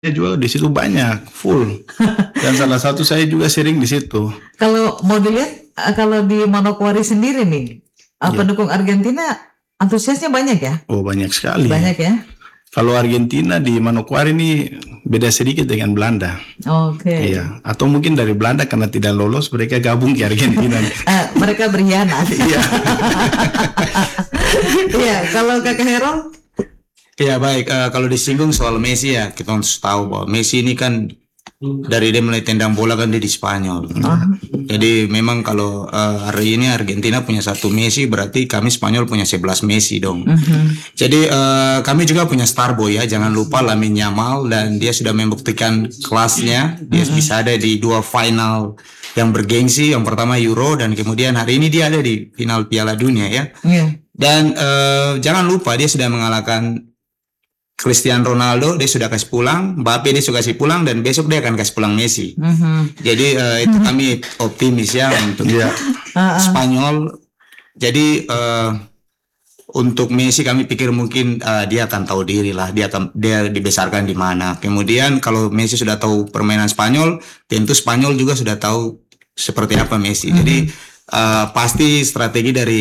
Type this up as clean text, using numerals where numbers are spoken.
juga di situ banyak full dan salah satu saya juga sering di situ. Kalau mau dilihat kalau di Manokwari sendiri nih pendukung Argentina antusiasnya banyak ya? Oh banyak sekali. Banyak ya. Kalau Argentina di Manokwari ini beda sedikit dengan Belanda. Oke. Iya. Atau mungkin dari Belanda karena tidak lolos mereka gabung ke Argentina. Mereka berkhianat. Iya. Iya. Kalau Kakak Herol? Ya baik, kalau disinggung soal Messi ya kita harus tahu bahwa Messi ini kan dari dia mulai tendang bola kan dia di Spanyol. Jadi memang kalau hari ini Argentina punya 1 Messi berarti kami Spanyol punya 11 Messi dong. Jadi kami juga punya star boy ya, jangan lupa Lamine Yamal dan dia sudah membuktikan kelasnya. Dia bisa ada di 2 final yang bergengsi, yang pertama Euro dan kemudian hari ini dia ada di final Piala Dunia ya. Dan jangan lupa dia sudah mengalahkan Cristiano Ronaldo, dia sudah kasih pulang, Mbappe dia sudah kasih pulang dan besok dia akan kasih pulang Messi. Jadi itu kami optimis ya untuk Spanyol. Jadi untuk Messi kami pikir mungkin dia akan tahu diri lah, dia dibesarkan di mana. Kemudian kalau Messi sudah tahu permainan Spanyol, tentu Spanyol juga sudah tahu seperti apa Messi. Jadi pasti strategi dari